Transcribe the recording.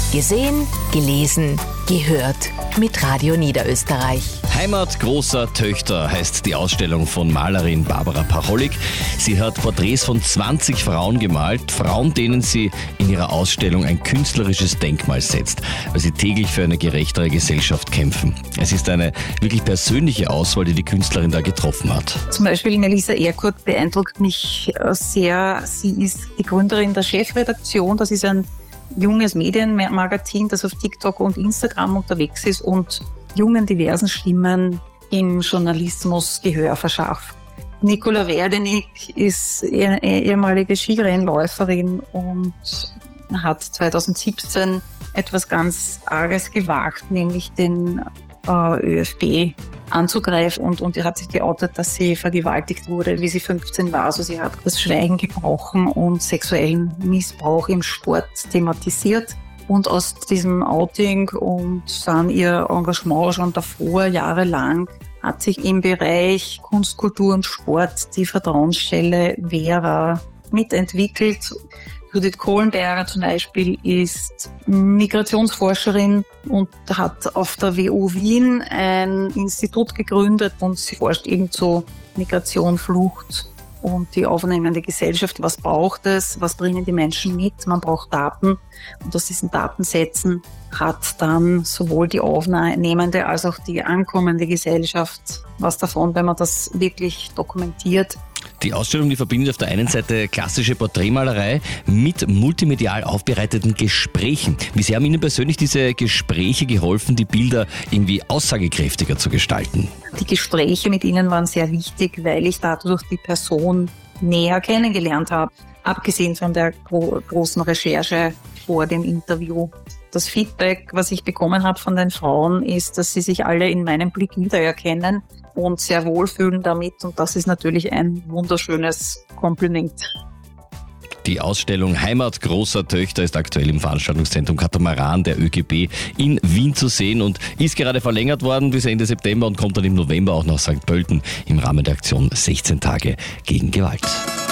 Gesehen, gelesen, gehört mit Radio Niederösterreich. Heimat großer Töchter heißt die Ausstellung von Malerin Barbara Pachhollig. Sie hat Porträts von 20 Frauen gemalt, Frauen, denen sie in ihrer Ausstellung ein künstlerisches Denkmal setzt, weil sie täglich für eine gerechtere Gesellschaft kämpfen. Es ist eine wirklich persönliche Auswahl, die die Künstlerin da getroffen hat. Zum Beispiel Melissa Erkurt beeindruckt mich sehr. Sie ist die Gründerin der Chefredaktion. Das ist ein junges Medienmagazin, das auf TikTok und Instagram unterwegs ist und jungen, diversen Stimmen im Journalismus Gehör verschafft. Nicola Werdenig ist eine ehemalige Skirennläuferin und hat 2017 etwas ganz Arges gewagt, nämlich den ÖFB anzugreifen und hat sich geoutet, dass sie vergewaltigt wurde, wie sie 15 war. Also sie hat das Schweigen gebrochen und sexuellen Missbrauch im Sport thematisiert. Und aus diesem Outing und dann ihr Engagement schon davor, jahrelang, hat sich im Bereich Kunst, Kultur und Sport die Vertrauensstelle Vera mitentwickelt. Judith Kohlenberger zum Beispiel ist Migrationsforscherin und hat auf der WU Wien ein Institut gegründet und sie forscht eben zu Migration, Flucht und die aufnehmende Gesellschaft. Was braucht es? Was bringen die Menschen mit? Man braucht Daten. Und aus diesen Datensätzen hat dann sowohl die aufnehmende als auch die ankommende Gesellschaft was davon, wenn man das wirklich dokumentiert. Die Ausstellung, die verbindet auf der einen Seite klassische Porträtmalerei mit multimedial aufbereiteten Gesprächen. Wie sehr haben Ihnen persönlich diese Gespräche geholfen, die Bilder irgendwie aussagekräftiger zu gestalten? Die Gespräche mit Ihnen waren sehr wichtig, weil ich dadurch die Person näher kennengelernt habe, abgesehen von der großen Recherche vor dem Interview. Das Feedback, was ich bekommen habe von den Frauen, ist, dass sie sich alle in meinem Blick wiedererkennen und sehr wohlfühlen damit. Und das ist natürlich ein wunderschönes Kompliment. Die Ausstellung Heimat großer Töchter ist aktuell im Veranstaltungszentrum Katamaran der ÖGB in Wien zu sehen und ist gerade verlängert worden bis Ende September und kommt dann im November auch nach St. Pölten im Rahmen der Aktion 16 Tage gegen Gewalt.